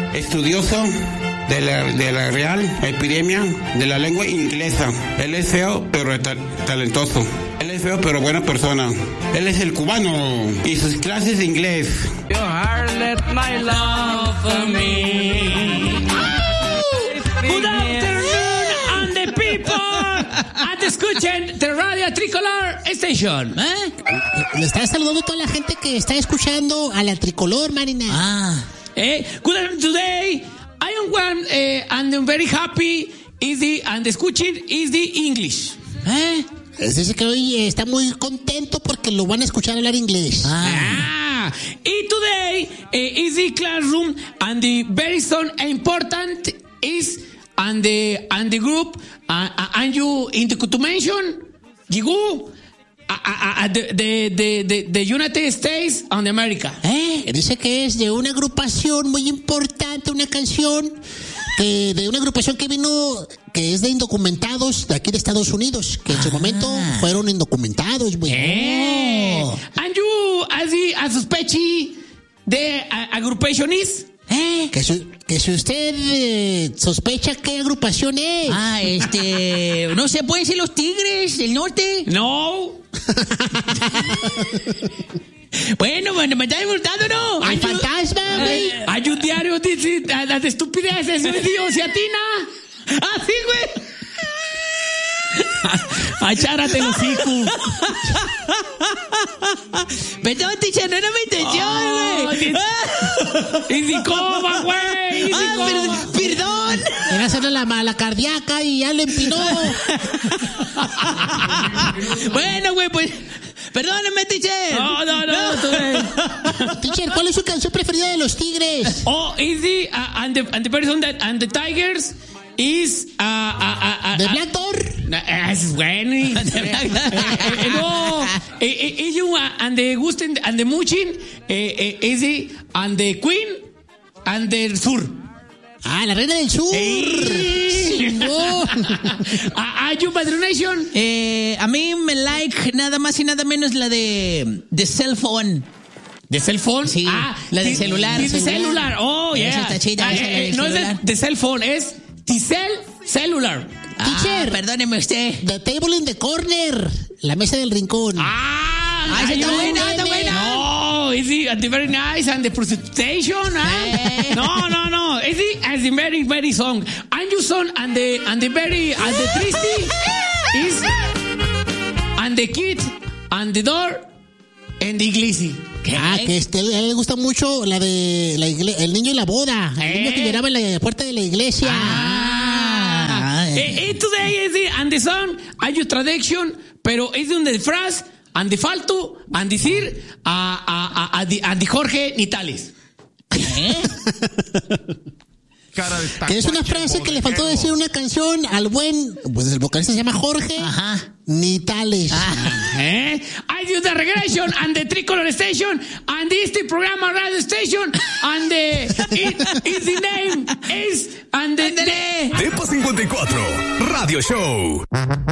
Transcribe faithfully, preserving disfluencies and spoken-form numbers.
estudioso de la, de la real epidemia de la lengua inglesa. Él es feo, pero ta- talentoso. Él es feo, pero buena persona. Él es el cubano y sus clases de inglés. Your heart let my love for me. Good afternoon, and the people. And escuchen the Radio Tricolor Station. ¿Eh? Le está saludando a toda la gente que está escuchando a la Tricolor, Marina. Ah. Eh, good afternoon today. I am one, uh, and I'm very happy. Is the and escuchen is the English. ¿Eh? Dice que hoy eh, está muy contento porque lo van a escuchar hablar inglés. Ah. Y today uh, is the classroom, and the very son important is and the and the group. Uh, uh, and you in the to mention, you go. Uh, uh, uh, the, the, the, the, the United States and America. Eh, dice que es de una agrupación muy importante, una canción que de una agrupación que vino, que es de indocumentados de aquí de Estados Unidos, que en su momento fueron indocumentados, güey. Eh. Oh. And you, as the as sospechi, the uh, aggregation is. Eh, que, su, que si usted eh, sospecha qué agrupación es. Ah, este... ¿No se pueden ser los Tigres del Norte? No. Bueno, bueno, me está disfrutando, ¿no? ¡Al fantasma, güey! Hay un diario dice las estupideces, Dios y atina. Ah, sí, güey. Achárate los hijos. Perdón, teacher, no era mi intención, güey. Y si coma, güey. Ah, perdón, perdón. Era hacerle la mala cardíaca y ya le empinó. Bueno, güey, pues... Perdóneme, teacher. No, no, no. no. Teacher, ¿cuál es su canción preferida de los Tigres? Oh, is the uh, and the and the person that and the Tigers is uh, uh, uh, ¿De uh, Black Door? uh, es bueno. Eh, eh, no, eh, eh, ellos uh, and the Gusten and the Muchin eh, eh, is the and the Queen and the Sur. Ah, la Reina del Sur. ¿Are you Padronation? Eh, a mí me like nada más y nada menos la de The Cell Phone. ¿De cell phone? Sí, ah, la de the, celular. The celular, oh, Esa yeah. está chida, Ah, esa eh, de no es celular. de cell phone, es Ticel celular. Teacher. Ah, perdóneme usted. The Table in the Corner. La mesa del rincón. Ah, Ah, esa está you- buena, está buena. No, is it at the very nice and the prostitution? Ah? Eh. No, no, no. Is it as the very, very song? And you song and the and the very and the triste is and the kid and the door and the iglesia. Ah, que este, a él le gusta mucho la de la igle- el niño y la boda. El Eh. niño que lloraba en la puerta de la iglesia. Ah, Ah, eh, eh, today is the and the song hay una traducción, pero es donde el frase and the falto and decir a a a, a, the, a the Jorge Nitales. ¿Eh? Que es una frase que le faltó decir una canción al buen, pues el vocalista se llama Jorge Ajá. Nitales. ¿Eh? I do the regression and the Tricolor Station and this the programa radio station and the it is the name is and the, the Depa cincuenta y cuatro Radio Show.